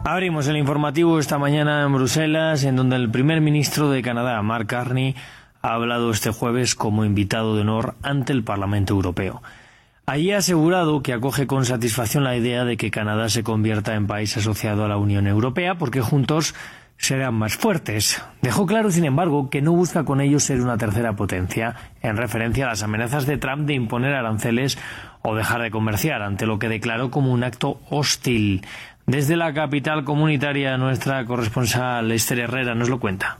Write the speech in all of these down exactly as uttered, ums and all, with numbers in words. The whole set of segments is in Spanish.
Abrimos el informativo esta mañana en Bruselas, en donde el primer ministro de Canadá, Mark Carney, ha hablado este jueves como invitado de honor ante el Parlamento Europeo. Allí ha asegurado que acoge con satisfacción la idea de que Canadá se convierta en país asociado a la Unión Europea, porque juntos serán más fuertes. Dejó claro, sin embargo, que no busca con ello ser una tercera potencia, en referencia a las amenazas de Trump de imponer aranceles o dejar de comerciar, ante lo que declaró como un acto hostil. Desde la capital comunitaria, nuestra corresponsal Esther Herrera nos lo cuenta.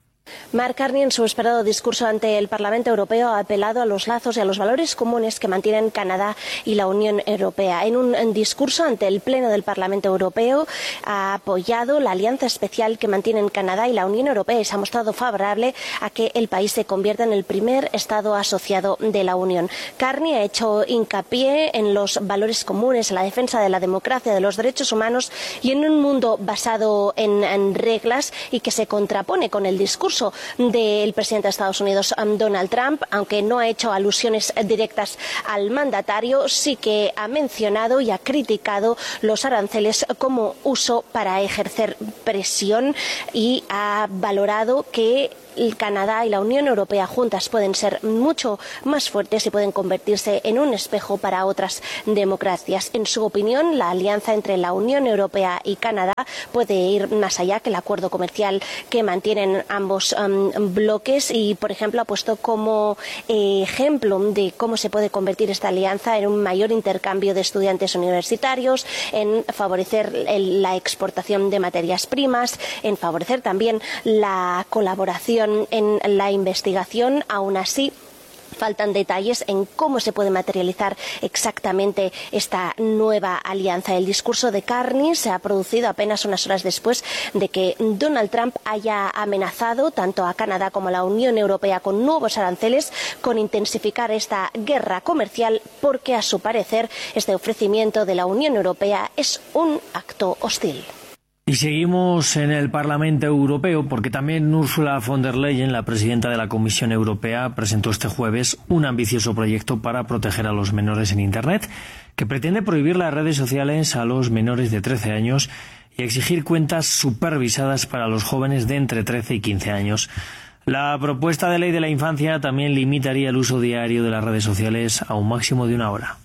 Mark Carney, en su esperado discurso ante el Parlamento Europeo, ha apelado a los lazos y a los valores comunes que mantienen Canadá y la Unión Europea. En un discurso ante el Pleno del Parlamento Europeo, ha apoyado la alianza especial que mantienen Canadá y la Unión Europea y se ha mostrado favorable a que el país se convierta en el primer Estado asociado de la Unión. Carney ha hecho hincapié en los valores comunes, en la defensa de la democracia, de los derechos humanos y en un mundo basado en, en reglas y que se contrapone con el discurso del presidente de Estados Unidos, Donald Trump. Aunque no ha hecho alusiones directas al mandatario, sí que ha mencionado y ha criticado los aranceles como uso para ejercer presión y ha valorado que el Canadá y la Unión Europea juntas pueden ser mucho más fuertes y pueden convertirse en un espejo para otras democracias. En su opinión, la alianza entre la Unión Europea y Canadá puede ir más allá que el acuerdo comercial que mantienen ambos um, bloques y, por ejemplo, ha puesto como eh, ejemplo de cómo se puede convertir esta alianza en un mayor intercambio de estudiantes universitarios, en favorecer el, la exportación de materias primas, en favorecer también la colaboración en la investigación. Aún así, faltan detalles en cómo se puede materializar exactamente esta nueva alianza. El discurso de Carney se ha producido apenas unas horas después de que Donald Trump haya amenazado tanto a Canadá como a la Unión Europea con nuevos aranceles, con intensificar esta guerra comercial, porque a su parecer este ofrecimiento de la Unión Europea es un acto hostil. Y seguimos en el Parlamento Europeo porque también Ursula von der Leyen, la presidenta de la Comisión Europea, presentó este jueves un ambicioso proyecto para proteger a los menores en Internet, que pretende prohibir las redes sociales a los menores de trece años y exigir cuentas supervisadas para los jóvenes de entre trece y quince años. La propuesta de ley de la infancia también limitaría el uso diario de las redes sociales a un máximo de una hora.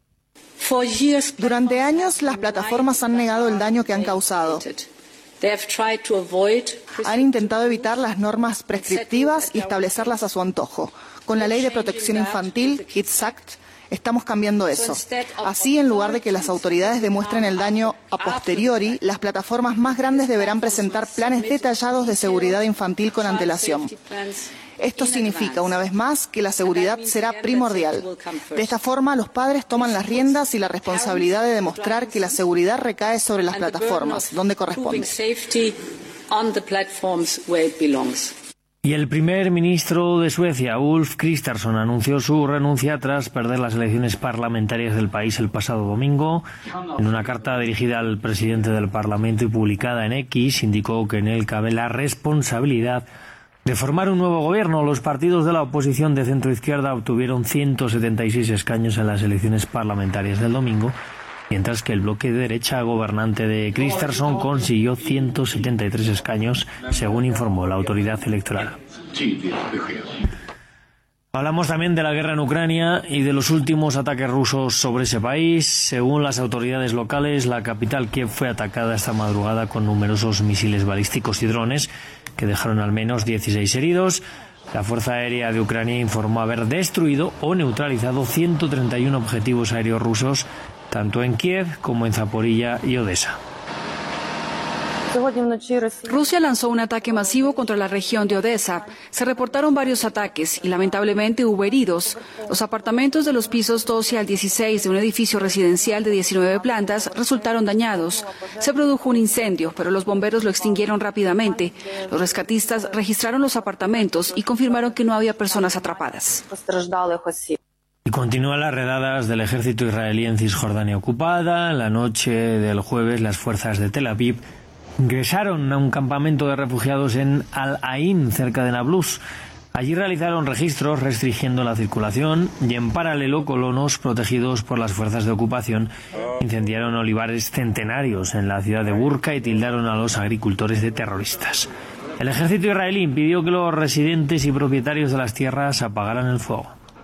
Durante años, las plataformas han negado el daño que han causado. Han intentado evitar las normas prescriptivas y establecerlas a su antojo. Con la Ley de Protección Infantil, Kids Act, estamos cambiando eso. Así, en lugar de que las autoridades demuestren el daño a posteriori, las plataformas más grandes deberán presentar planes detallados de seguridad infantil con antelación. Esto significa, una vez más, que la seguridad será primordial. De esta forma, los padres toman las riendas y la responsabilidad de demostrar que la seguridad recae sobre las plataformas, donde corresponde. Y el primer ministro de Suecia, Ulf Kristersson, anunció su renuncia tras perder las elecciones parlamentarias del país el pasado domingo. En una carta dirigida al presidente del Parlamento y publicada en X, indicó que en él cabe la responsabilidad de formar un nuevo gobierno. Los partidos de la oposición de centro-izquierda obtuvieron ciento setenta y seis escaños en las elecciones parlamentarias del domingo, mientras que el bloque de derecha gobernante de Kristersson consiguió ciento setenta y tres escaños, según informó la autoridad electoral. Hablamos también de la guerra en Ucrania y de los últimos ataques rusos sobre ese país. Según las autoridades locales, la capital Kiev fue atacada esta madrugada con numerosos misiles balísticos y drones que dejaron al menos dieciséis heridos. La Fuerza Aérea de Ucrania informó haber destruido o neutralizado ciento treinta y uno objetivos aéreos rusos, tanto en Kiev como en Zaporilla y Odessa. Rusia lanzó un ataque masivo contra la región de Odessa. Se reportaron varios ataques y lamentablemente hubo heridos. Los apartamentos de los pisos doce al dieciséis de un edificio residencial de diecinueve plantas resultaron dañados. Se produjo un incendio, pero los bomberos lo extinguieron rápidamente. Los rescatistas registraron los apartamentos y confirmaron que no había personas atrapadas. Y continúan las redadas del ejército israelí en Cisjordania ocupada. La noche del jueves, las fuerzas de Tel Aviv ingresaron a un campamento de refugiados en Al-Ain, cerca de Nablus. Allí realizaron registros restringiendo la circulación y en paralelo colonos protegidos por las fuerzas de ocupación incendiaron olivares centenarios en la ciudad de Burqa y tildaron a los agricultores de terroristas. El ejército israelí impidió que los residentes y propietarios de las tierras apagaran el fuego.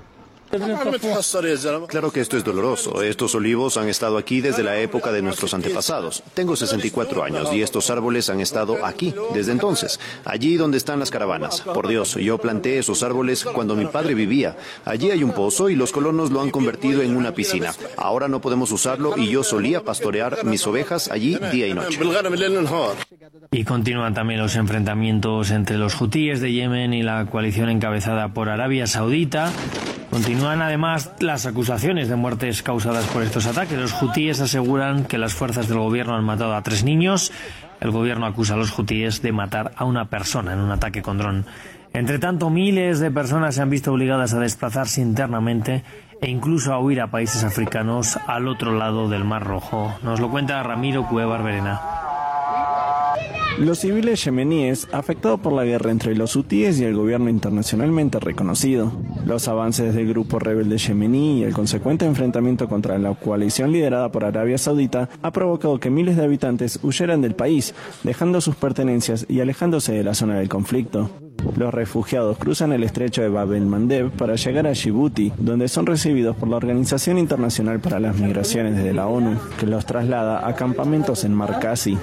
Claro que esto es doloroso. Estos olivos han estado aquí desde la época de nuestros antepasados. Tengo sesenta y cuatro años y estos árboles han estado aquí desde entonces. Allí donde están las caravanas. Por Dios, yo planté esos árboles cuando mi padre vivía. Allí hay un pozo y los colonos lo han convertido en una piscina. Ahora no podemos usarlo y yo solía pastorear mis ovejas allí día y noche. Y continúan también los enfrentamientos entre los hutíes de Yemen y la coalición encabezada por Arabia Saudita. Continúan además las acusaciones de muertes causadas por estos ataques. Los hutíes aseguran que las fuerzas del gobierno han matado a tres niños. El gobierno acusa a los hutíes de matar a una persona en un ataque con dron. Entre tanto, miles de personas se han visto obligadas a desplazarse internamente e incluso a huir a países africanos al otro lado del Mar Rojo. Nos lo cuenta Ramiro Cueva Barberena. Los civiles yemeníes afectados por la guerra entre los hutíes y el gobierno internacionalmente reconocido, los avances del grupo rebelde yemení y el consecuente enfrentamiento contra la coalición liderada por Arabia Saudita ha provocado que miles de habitantes huyeran del país, dejando sus pertenencias y alejándose de la zona del conflicto. Los refugiados cruzan el estrecho de Bab el-Mandeb para llegar a Djibouti, donde son recibidos por la Organización Internacional para las Migraciones desde la ONU, que los traslada a campamentos en Markazi.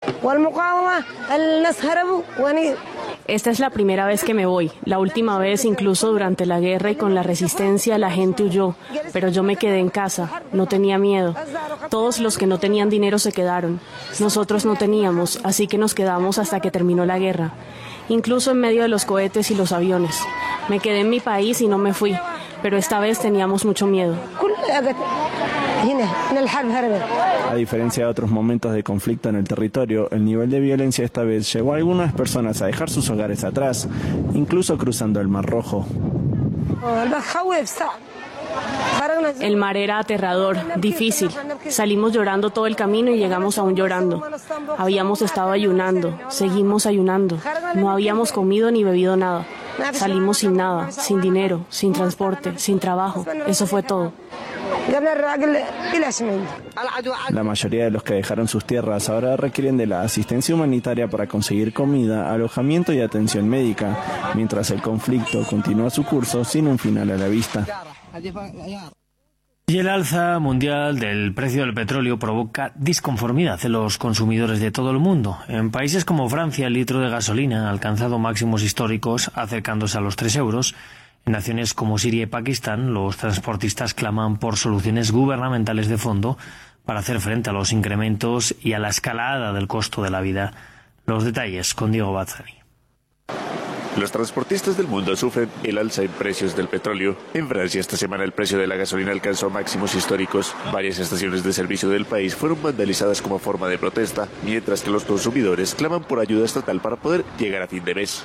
Esta es la primera vez que me voy. La última vez, incluso durante la guerra y con la resistencia, la gente huyó, pero yo me quedé en casa. No tenía miedo. Todos los que no tenían dinero se quedaron. Nosotros no teníamos, así que nos quedamos hasta que terminó la guerra. Incluso en medio de los cohetes y los aviones. Me quedé en mi país y no me fui, pero esta vez teníamos mucho miedo. A diferencia de otros momentos de conflicto en el territorio, el nivel de violencia esta vez llevó a algunas personas a dejar sus hogares atrás, incluso cruzando el Mar Rojo. El mar era aterrador, difícil. Salimos llorando todo el camino y llegamos aún llorando. Habíamos estado ayunando, seguimos ayunando. No habíamos comido ni bebido nada. Salimos sin nada, sin dinero, sin transporte, sin trabajo. Eso fue todo. La mayoría de los que dejaron sus tierras ahora requieren de la asistencia humanitaria para conseguir comida, alojamiento y atención médica, mientras el conflicto continúa su curso sin un final a la vista. Y el alza mundial del precio del petróleo provoca disconformidad en los consumidores de todo el mundo. En países como Francia, el litro de gasolina ha alcanzado máximos históricos, acercándose a los tres euros. En naciones como Siria y Pakistán, los transportistas claman por soluciones gubernamentales de fondo para hacer frente a los incrementos y a la escalada del costo de la vida. Los detalles con Diego Bazzani. Los transportistas del mundo sufren el alza en precios del petróleo. En Francia esta semana el precio de la gasolina alcanzó máximos históricos. Varias estaciones de servicio del país fueron vandalizadas como forma de protesta, mientras que los consumidores claman por ayuda estatal para poder llegar a fin de mes.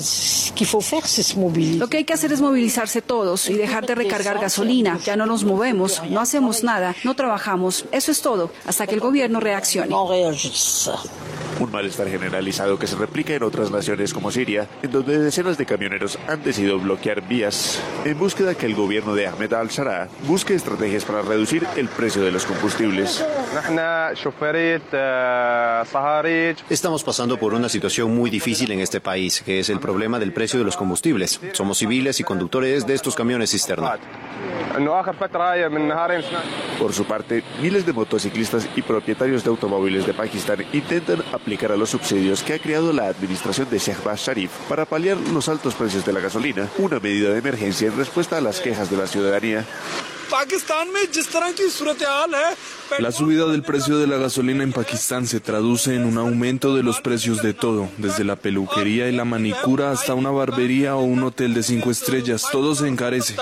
Lo que hay que hacer es movilizarse todos y dejar de recargar gasolina. Ya no nos movemos, no hacemos nada, no trabajamos. Eso es todo, hasta que el gobierno reaccione. Un malestar generalizado que se replica en otras naciones como Siria, en donde decenas de camioneros han decidido bloquear vías en búsqueda que el gobierno de Ahmed al-Sharaa busque estrategias para reducir el precio de los combustibles. Estamos pasando por una situación muy difícil en este país, que es el problema del precio de los combustibles. Somos civiles y conductores de estos camiones cisterna. Por su parte, miles de motociclistas y propietarios de automóviles de Pakistán intentan aplicar a los subsidios que ha creado la administración de Shehbaz Sharif para paliar los altos precios de la gasolina, una medida de emergencia en respuesta a las quejas de la ciudadanía. La subida del precio de la gasolina en Pakistán se traduce en un aumento de los precios de todo, desde la peluquería y la manicura hasta una barbería o un hotel de cinco estrellas. Todo se encarece.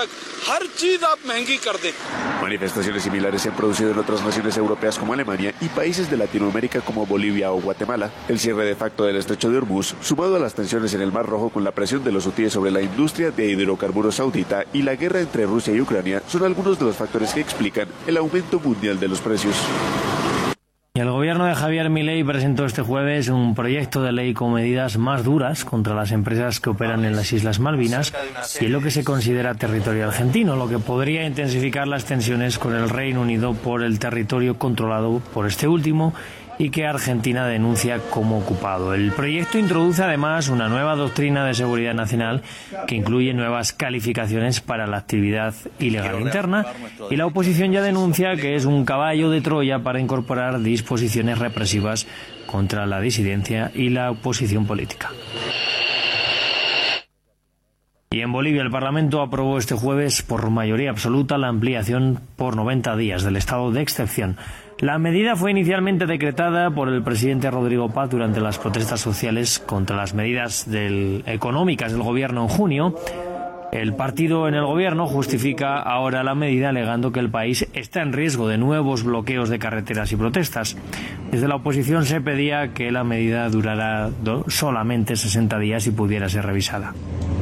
Manifestaciones similares se han producido en otras naciones europeas como Alemania y países de Latinoamérica como Bolivia o Guatemala. El cierre de facto del estrecho de Hormuz, sumado a las tensiones en el Mar Rojo con la presión de los hutíes sobre la industria de hidrocarburos saudita y la guerra entre Rusia y Ucrania, son algunos de los factores que explican el aumento mundial de los precios. Y el gobierno de Javier Milei presentó este jueves un proyecto de ley con medidas más duras contra las empresas que operan en las Islas Malvinas y en lo que se considera territorio argentino, lo que podría intensificar las tensiones con el Reino Unido por el territorio controlado por este último y que Argentina denuncia como ocupado. El proyecto introduce además una nueva doctrina de seguridad nacional que incluye nuevas calificaciones para la actividad ilegal interna, y la oposición ya denuncia que es un caballo de Troya para incorporar disposiciones represivas contra la disidencia y la oposición política. Y en Bolivia el Parlamento aprobó este jueves por mayoría absoluta la ampliación por noventa días del estado de excepción. La medida fue inicialmente decretada por el presidente Rodrigo Paz durante las protestas sociales contra las medidas del, económicas del gobierno en junio. El partido en el gobierno justifica ahora la medida alegando que el país está en riesgo de nuevos bloqueos de carreteras y protestas. Desde la oposición se pedía que la medida durara do, solamente sesenta días y pudiera ser revisada.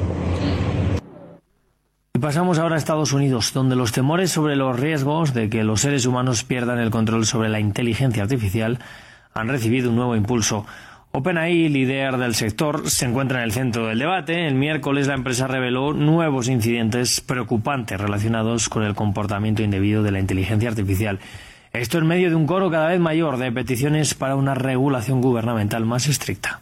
Y pasamos ahora a Estados Unidos, donde los temores sobre los riesgos de que los seres humanos pierdan el control sobre la inteligencia artificial han recibido un nuevo impulso. OpenAI, líder del sector, se encuentra en el centro del debate. El miércoles la empresa reveló nuevos incidentes preocupantes relacionados con el comportamiento indebido de la inteligencia artificial. Esto en medio de un coro cada vez mayor de peticiones para una regulación gubernamental más estricta.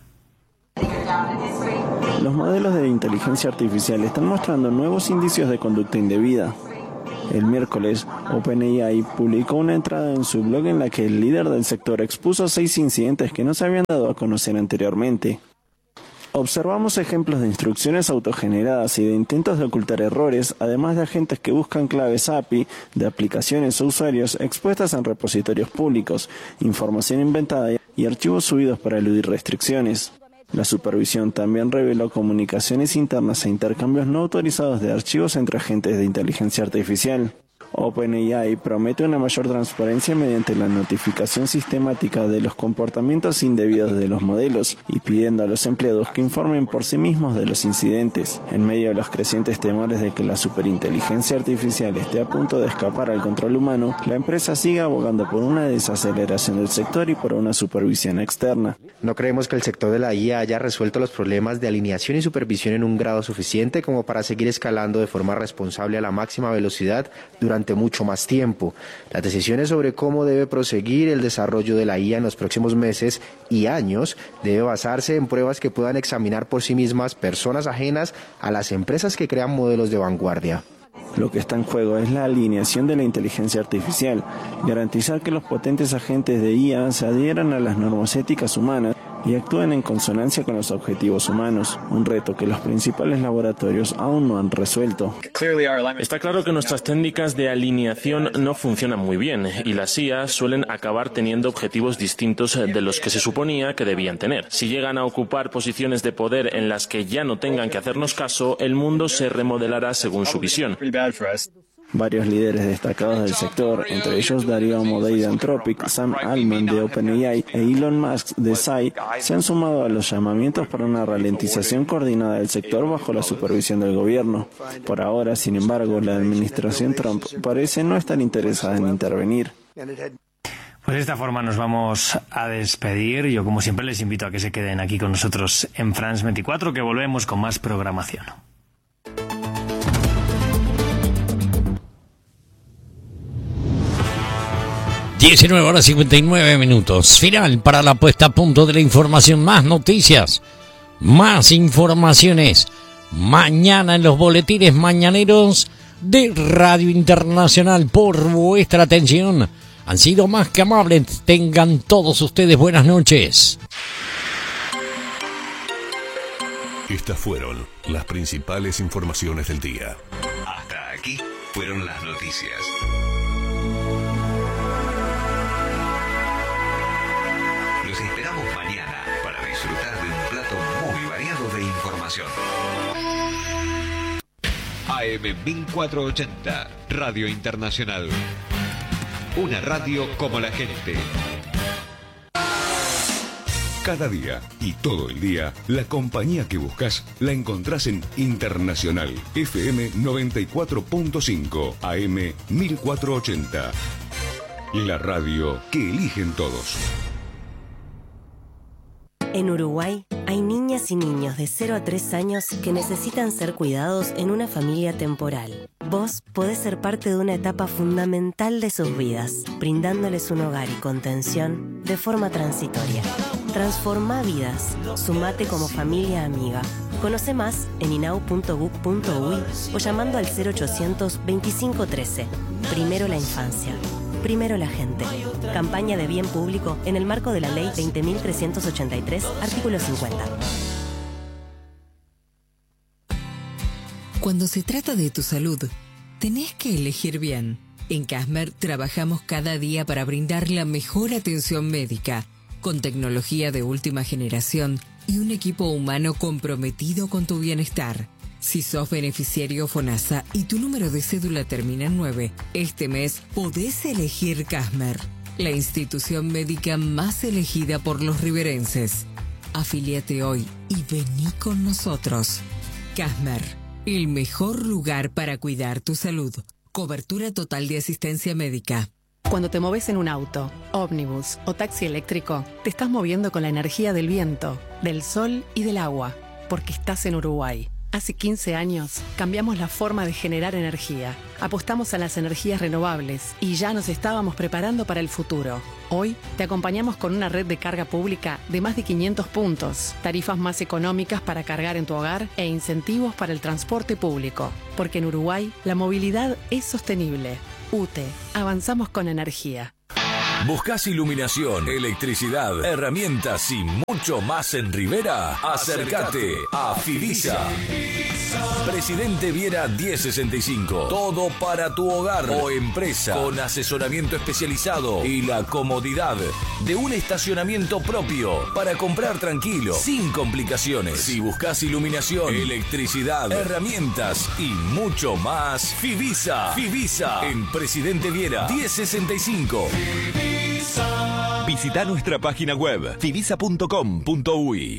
Los modelos de inteligencia artificial están mostrando nuevos indicios de conducta indebida. El miércoles, OpenAI publicó una entrada en su blog en la que el líder del sector expuso seis incidentes que no se habían dado a conocer anteriormente. Observamos ejemplos de instrucciones autogeneradas y de intentos de ocultar errores, además de agentes que buscan claves A P I de aplicaciones o usuarios expuestas en repositorios públicos, información inventada y archivos subidos para eludir restricciones. La supervisión también reveló comunicaciones internas e intercambios no autorizados de archivos entre agentes de inteligencia artificial. OpenAI promete una mayor transparencia mediante la notificación sistemática de los comportamientos indebidos de los modelos y pidiendo a los empleados que informen por sí mismos de los incidentes. En medio de los crecientes temores de que la superinteligencia artificial esté a punto de escapar al control humano, la empresa sigue abogando por una desaceleración del sector y por una supervisión externa. No creemos que el sector de la I A haya resuelto los problemas de alineación y supervisión en un grado suficiente como para seguir escalando de forma responsable a la máxima velocidad durante mucho más tiempo. Las decisiones sobre cómo debe proseguir el desarrollo de la I A en los próximos meses y años debe basarse en pruebas que puedan examinar por sí mismas personas ajenas a las empresas que crean modelos de vanguardia. Lo que está en juego es la alineación de la inteligencia artificial, garantizar que los potentes agentes de I A se adhieran a las normas éticas humanas y actúen en consonancia con los objetivos humanos, un reto que los principales laboratorios aún no han resuelto. Está claro que nuestras técnicas de alineación no funcionan muy bien y las I A suelen acabar teniendo objetivos distintos de los que se suponía que debían tener. Si llegan a ocupar posiciones de poder en las que ya no tengan que hacernos caso, el mundo se remodelará según su visión. Varios líderes destacados del sector, entre ellos Darío Amodei de Anthropic, Sam Altman de OpenAI e Elon Musk de S A I, se han sumado a los llamamientos para una ralentización coordinada del sector bajo la supervisión del gobierno. Por ahora, sin embargo, la administración Trump parece no estar interesada en intervenir. Pues de esta forma nos vamos a despedir. Yo, como siempre, les invito a que se queden aquí con nosotros en France veinticuatro, que volvemos con más programación. diecinueve horas cincuenta y nueve minutos. Final para la puesta a punto de la información. Más noticias, más informaciones. Mañana en los boletines mañaneros de Radio Internacional. Por vuestra atención. Han sido más que amables. Tengan todos ustedes buenas noches. Estas fueron las principales informaciones del día. Hasta aquí fueron las noticias. Los esperamos mañana para disfrutar de un plato muy variado de información. A M mil cuatrocientos ochenta, Radio Internacional. Una radio como la gente. Cada día y todo el día, la compañía que buscas la encontrás en Internacional F M noventa y cuatro punto cinco, A M mil cuatrocientos ochenta. La radio que eligen todos. En Uruguay hay niñas y niños de cero a tres años que necesitan ser cuidados en una familia temporal. Vos podés ser parte de una etapa fundamental de sus vidas, brindándoles un hogar y contención de forma transitoria. Transforma vidas. Sumate como familia amiga. Conoce más en inau punto gov punto uy o llamando al cero ochocientos veinticinco trece. Primero la infancia. Primero la gente. Campaña de bien público en el marco de la Ley veinte mil trescientos ochenta y tres, artículo cincuenta. Cuando se trata de tu salud, tenés que elegir bien. En Casmer trabajamos cada día para brindar la mejor atención médica, con tecnología de última generación y un equipo humano comprometido con tu bienestar. Si sos beneficiario FONASA y tu número de cédula termina en nueve, este mes podés elegir Casmer, la institución médica más elegida por los riverenses. Afíliate hoy y vení con nosotros. Casmer, el mejor lugar para cuidar tu salud. Cobertura total de asistencia médica. Cuando te moves en un auto, ómnibus o taxi eléctrico, te estás moviendo con la energía del viento, del sol y del agua, porque estás en Uruguay. Hace quince años cambiamos la forma de generar energía. Apostamos a las energías renovables y ya nos estábamos preparando para el futuro. Hoy te acompañamos con una red de carga pública de más de quinientos puntos, tarifas más económicas para cargar en tu hogar e incentivos para el transporte público. Porque en Uruguay la movilidad es sostenible. U T E, avanzamos con energía. ¿Buscas iluminación, electricidad, herramientas y mucho más en Rivera? Acércate a Fivisa. Presidente Viera mil sesenta y cinco. Todo para tu hogar o empresa, con asesoramiento especializado y la comodidad de un estacionamiento propio para comprar tranquilo, sin complicaciones. Si buscas iluminación, electricidad, herramientas y mucho más, Fivisa. Fivisa en Presidente Viera mil sesenta y cinco. Visita nuestra página web fivisa punto com punto uy.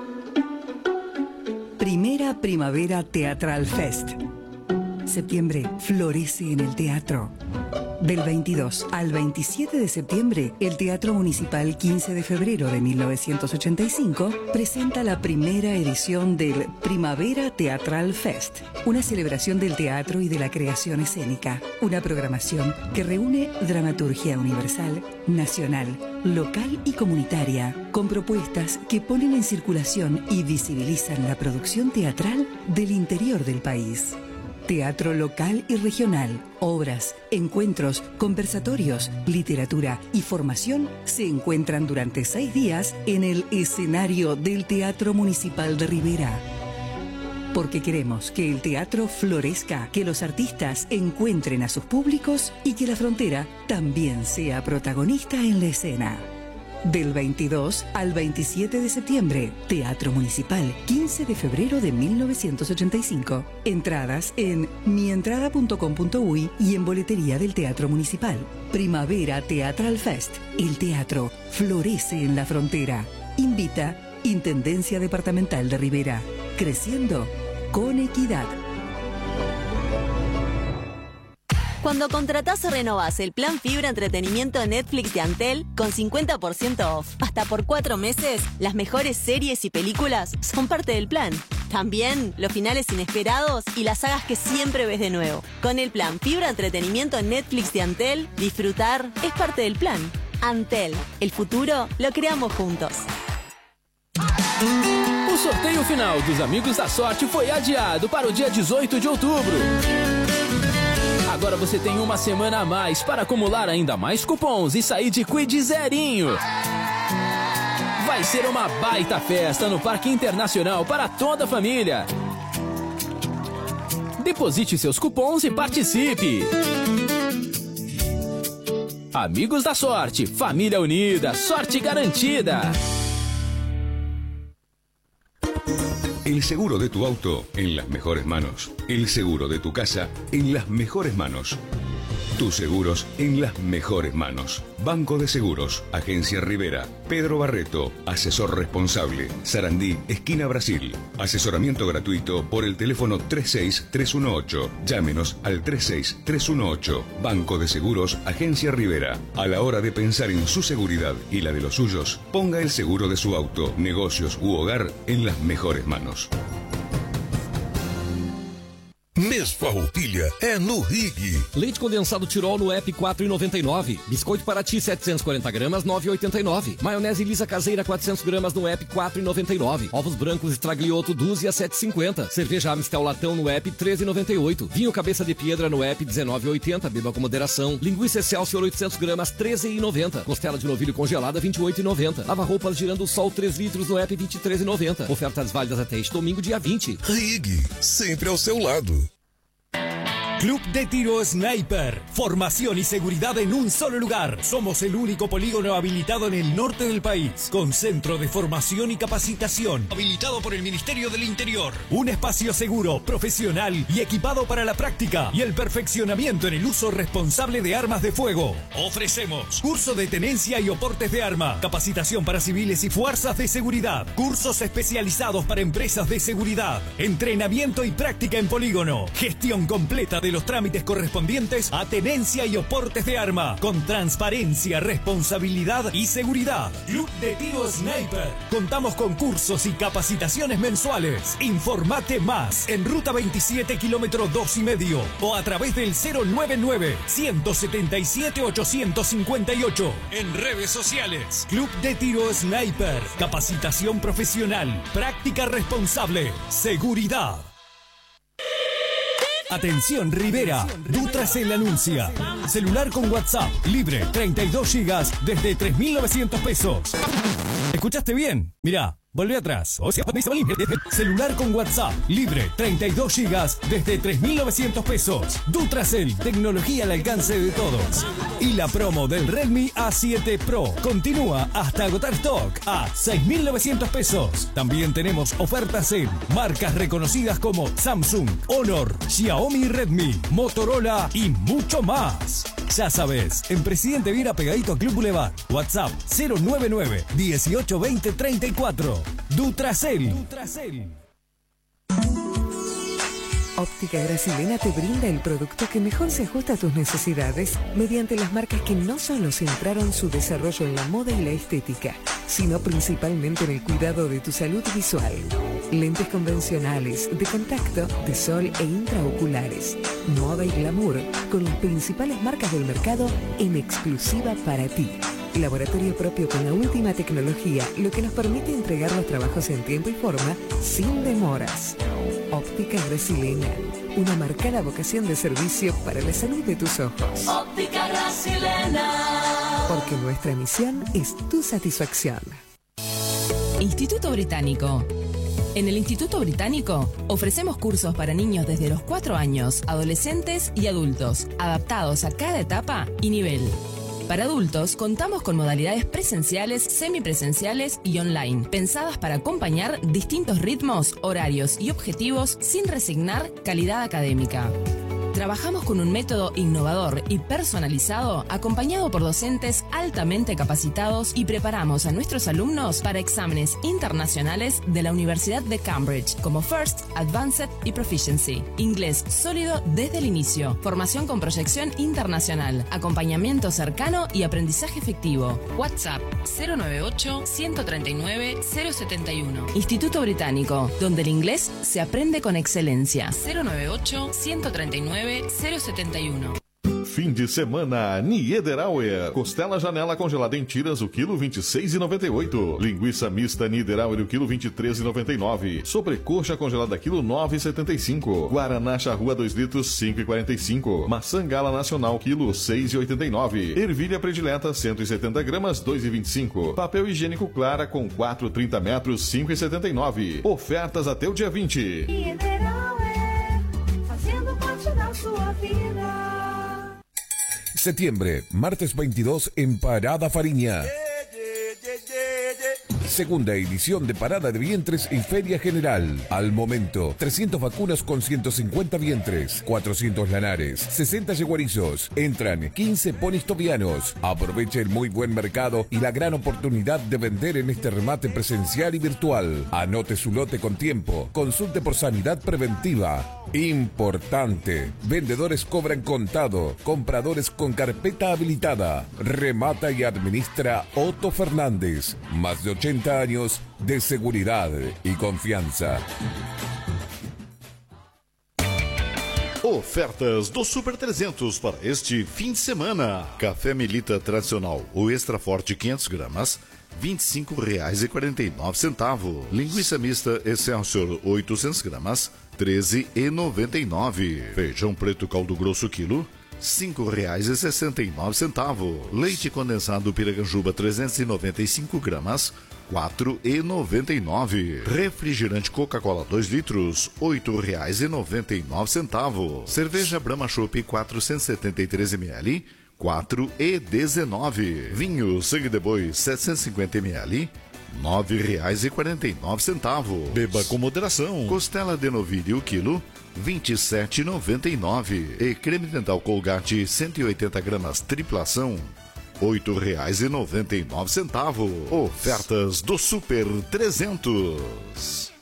Primera Primavera Teatral Fest. Septiembre florece en el teatro. Del veintidós al veintisiete de septiembre, el Teatro Municipal quince de febrero de mil novecientos ochenta y cinco presenta la primera edición del Primavera Teatral Fest, una celebración del teatro y de la creación escénica, una programación que reúne dramaturgia universal, nacional, local y comunitaria, con propuestas que ponen en circulación y visibilizan la producción teatral del interior del país. Teatro local y regional, obras, encuentros, conversatorios, literatura y formación se encuentran durante seis días en el escenario del Teatro Municipal de Rivera. Porque queremos que el teatro florezca, que los artistas encuentren a sus públicos y que la frontera también sea protagonista en la escena. Del veintidós al veintisiete de septiembre, Teatro Municipal, quince de febrero de mil novecientos ochenta y cinco. Entradas en mi entrada punto com punto uy y en boletería del Teatro Municipal. Primavera Teatral Fest. El teatro florece en la frontera. Invita Intendencia Departamental de Rivera. Creciendo con equidad. Cuando contratás o renovás el plan Fibra Entretenimiento Netflix de Antel con cincuenta por ciento off hasta por cuatro meses, las mejores series y películas son parte del plan. También los finales inesperados y las sagas que siempre ves de nuevo. Con el plan Fibra Entretenimiento Netflix de Antel, disfrutar es parte del plan. Antel, el futuro lo creamos juntos. O sorteio final dos Amigos da Sorte foi adiado para o dia dezoito de outubro. Agora você tem uma semana a mais para acumular ainda mais cupons e sair de Quid zerinho. Vai ser uma baita festa no Parque Internacional para toda a família. Deposite seus cupons e participe. Amigos da Sorte, família unida, sorte garantida. El seguro de tu auto en las mejores manos. El seguro de tu casa en las mejores manos. Tus seguros en las mejores manos. Banco de Seguros, Agencia Rivera, Pedro Barreto, asesor responsable, Sarandí, esquina Brasil. Asesoramiento gratuito por el teléfono tres seis tres uno ocho. Llámenos al tres seis tres uno ocho. Banco de Seguros, Agencia Rivera. A la hora de pensar en su seguridad y la de los suyos, ponga el seguro de su auto, negocios u hogar en las mejores manos. Mês Farroupilha é no Rig. Leite condensado Tirol no app quatro reais e noventa e nove. Biscoito Paraty setecentos e quarenta gramas nove reais e oitenta e nove. Maionese Lisa caseira quatrocentos gramas no app quatro reais e noventa e nove. Ovos brancos Estraglioto dúzia sete reais e cinquenta. Cerveja Amistel Latão no app treze reais e noventa e oito. Vinho Cabeça de Piedra no app dezenove reais e oitenta. Beba com moderação. Linguiça Excelsior oitocentos gramas treze reais e noventa. Costela de novilho congelada vinte e oito reais e noventa. Lava roupas Girando Sol três litros no app vinte e três reais e noventa. Ofertas válidas até este domingo dia vinte. Rig, sempre ao seu lado. Club de Tiro Sniper. Formación y seguridad en un solo lugar. Somos el único polígono habilitado en el norte del país, con centro de formación y capacitación. Habilitado por el Ministerio del Interior. Un espacio seguro, profesional y equipado para la práctica y el perfeccionamiento en el uso responsable de armas de fuego. Ofrecemos curso de tenencia y oportes de arma, capacitación para civiles y fuerzas de seguridad, cursos especializados para empresas de seguridad, entrenamiento y práctica en polígono, gestión completa de los trámites correspondientes a tenencia y oportes de arma, con transparencia, responsabilidad y seguridad. Club de Tiro Sniper. Contamos con cursos y capacitaciones mensuales. Informate más en Ruta veintisiete, kilómetro dos y medio, o a través del cero nueve nueve, uno siete siete, ocho cinco ocho. En redes sociales. Club de Tiro Sniper. Capacitación profesional, práctica responsable, seguridad. Atención Rivera, Dutracel anuncia. Celular con WhatsApp, libre, treinta y dos gigas desde tres mil novecientos pesos. ¿Escuchaste bien? Mirá, volvé atrás. O sea, celular con WhatsApp, libre, treinta y dos gigas desde tres mil novecientos pesos. Dutracel, tecnología al alcance de todos. Y la promo del Redmi A siete Pro continúa hasta agotar stock a seis mil novecientos pesos. También tenemos ofertas en marcas reconocidas como Samsung, Honor, Xiaomi, Redmi, Motorola y mucho más. Ya sabes, en Presidente Viera pegadito a Club Boulevard. WhatsApp cero nueve nueve, dieciocho veinte, treinta y cuatro. Dutracel. Dutracel. Óptica Gracilena te brinda el producto que mejor se ajusta a tus necesidades mediante las marcas que no solo centraron su desarrollo en la moda y la estética, sino principalmente en el cuidado de tu salud visual. Lentes convencionales, de contacto, de sol e intraoculares. Moda y glamour con las principales marcas del mercado en exclusiva para ti. Laboratorio propio con la última tecnología, lo que nos permite entregar los trabajos en tiempo y forma sin demoras. Óptica Gracilena, una marcada vocación de servicio para la salud de tus ojos. Óptica Gracilena. Porque nuestra misión es tu satisfacción. Instituto Británico. En el Instituto Británico ofrecemos cursos para niños desde los cuatro años, adolescentes y adultos, adaptados a cada etapa y nivel. Para adultos, contamos con modalidades presenciales, semipresenciales y online, pensadas para acompañar distintos ritmos, horarios y objetivos sin resignar calidad académica. Trabajamos con un método innovador y personalizado, acompañado por docentes altamente capacitados, y preparamos a nuestros alumnos para exámenes internacionales de la Universidad de Cambridge, como First, Advanced y Proficiency. Inglés sólido desde el inicio, formación con proyección internacional, acompañamiento cercano y aprendizaje efectivo. WhatsApp cero nueve ocho, uno tres nueve, cero siete uno. Instituto Británico, donde el inglés se aprende con excelencia. cero nueve ocho, uno tres nueve, cero siete uno. Fim de semana, Niederauer. Costela janela congelada em tiras, o quilo vinte e seis reais e noventa e oito. Linguiça mista Niederauer, o quilo vinte e três reais e noventa e nove. Sobrecoxa congelada, quilo nove reais e setenta e cinco. Guaraná Charrua dois litros, cinco reais e quarenta e cinco. Maçã Gala Nacional, quilo seis reais e oitenta e nove. Ervilha predileta, cento e setenta gramas, dois reais e vinte e cinco. Papel higiênico Clara com quatro e trinta metros, cinco reais e setenta e nove. Ofertas até o dia vinte. Niederauer, fazendo parte da sua vida. Septiembre, martes veintidós en Parada Fariña. Segunda edición de Parada de Vientres y Feria General. Al momento, trescientas vacunas con ciento cincuenta vientres, cuatrocientos lanares, sesenta yeguarizos. Entran quince ponis tobianos. Aproveche el muy buen mercado y la gran oportunidad de vender en este remate presencial y virtual. Anote su lote con tiempo. Consulte por sanidad preventiva. Importante. Vendedores cobran contado. Compradores con carpeta habilitada. Remata y administra Otto Fernández. Más de ochenta años de seguridad y confianza. Ofertas do Super trezentos para este fim de semana. Café Melita tradicional, o extra forte quinhentas gramas, vinte e cinco reais e quarenta e nove centavos. Linguiça mista Excelsior oitocentas gramas, treze reais e noventa e nove centavos. Feijão preto caldo grosso quilo, cinco reais e sessenta e nove centavos. Leite condensado Piracanjuba trezentas e noventa e cinco gramas, quatro reais e noventa e nove centavos. Refrigerante Coca-Cola dois litros, oito reais e noventa e nove centavos. Cerveja Brahma Chopp quatrocentos e setenta e três mililitros, quatro reais e dezenove centavos. Vinho Sangue de Boi setecentos e cinquenta mililitros, nove reais e quarenta e nove centavos. Beba com moderação. Costela de novilho o quilo, vinte e sete reais e noventa e nove centavos. E creme dental Colgate cento e oitenta gramas triplação, oito reais e noventa e nove centavos. Ofertas do Super trezentos.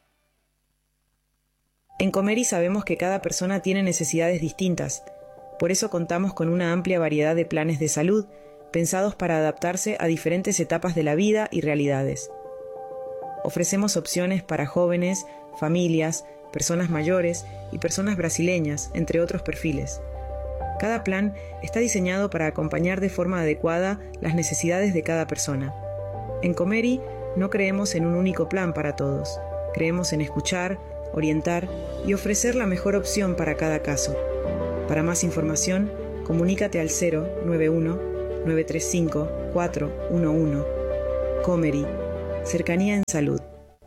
En Comeri sabemos que cada persona tiene necesidades distintas. Por eso contamos con una amplia variedad de planes de salud pensados para adaptarse a diferentes etapas de la vida y realidades. Ofrecemos opciones para jóvenes, familias, personas mayores y personas brasileñas, entre otros perfiles. Cada plan está diseñado para acompañar de forma adecuada las necesidades de cada persona. En Comeri no creemos en un único plan para todos. Creemos en escuchar, orientar y ofrecer la mejor opción para cada caso. Para más información, comunícate al cero nueve uno, nueve tres cinco, cuatro uno uno. Comeri, cercanía en salud.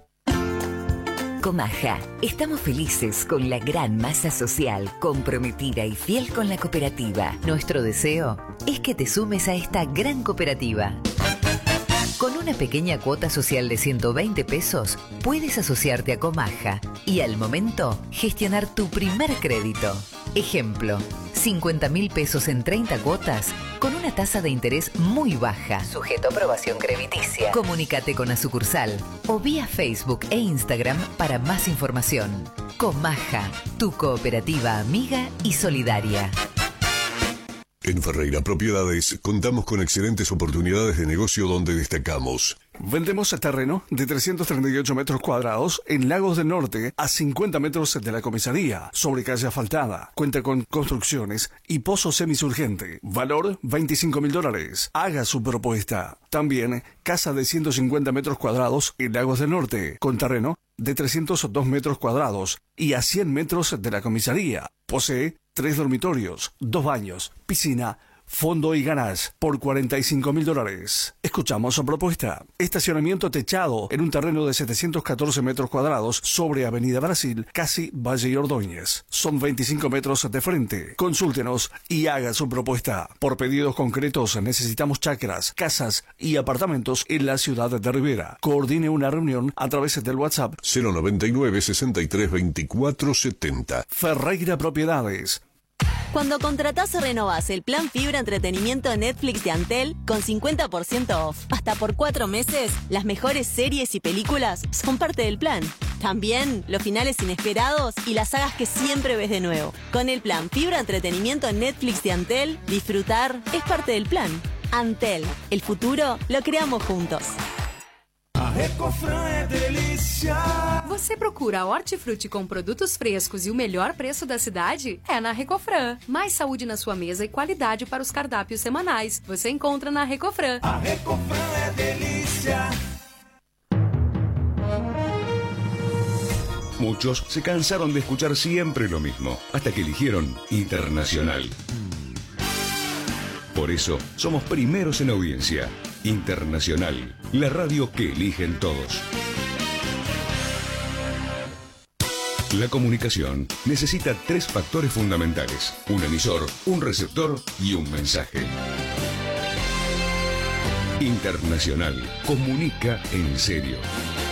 Comaja, estamos felices con la gran masa social, comprometida y fiel con la cooperativa. Nuestro deseo es que te sumes a esta gran cooperativa. Con una pequeña cuota social de ciento veinte pesos, puedes asociarte a Comaja y al momento gestionar tu primer crédito. Ejemplo, cincuenta mil pesos en treinta cuotas con una tasa de interés muy baja, sujeto a aprobación crediticia. Comunícate con la sucursal o vía Facebook e Instagram para más información. Comaja, tu cooperativa amiga y solidaria. En Ferreira Propiedades contamos con excelentes oportunidades de negocio donde destacamos. Vendemos el terreno de trescientos treinta y ocho metros cuadrados en Lagos del Norte a cincuenta metros de la comisaría, sobre calle asfaltada. Cuenta con construcciones y pozo semisurgente. Valor veinticinco mil dólares. Haga su propuesta. También casa de ciento cincuenta metros cuadrados en Lagos del Norte, con terreno de trescientos dos metros cuadrados y a cien metros de la comisaría. Posee tres dormitorios, dos baños, piscina, fondo y garage por cuarenta y cinco mil dólares. Escuchamos su propuesta. Estacionamiento techado en un terreno de setecientos catorce metros cuadrados sobre Avenida Brasil, casi Valle y Ordóñez. Son veinticinco metros de frente. Consúltenos y haga su propuesta. Por pedidos concretos necesitamos chacras, casas y apartamentos en la ciudad de Rivera. Coordine una reunión a través del WhatsApp cero noventa y nueve, sesenta y tres, veinticuatro setenta. Ferreira Propiedades. Cuando contratás o renovás el plan Fibra Entretenimiento Netflix de Antel con cincuenta por ciento off, hasta por cuatro meses, las mejores series y películas son parte del plan. También los finales inesperados y las sagas que siempre ves de nuevo. Con el plan Fibra Entretenimiento Netflix de Antel, disfrutar es parte del plan. Antel, el futuro lo creamos juntos. A Recofran é delícia. Você procura hortifruti com produtos frescos e o melhor preço da cidade? É na Recofran. Mais saúde na sua mesa e qualidade para os cardápios semanais. Você encontra na Recofran. A Recofran é delícia. Muchos se cansaron de escuchar siempre lo mismo, hasta que eligieron Internacional. Por eso, somos primeros en audiencia. Internacional, la radio que eligen todos. La comunicación necesita tres factores fundamentales: un emisor, un receptor y un mensaje. Internacional. Comunica en serio.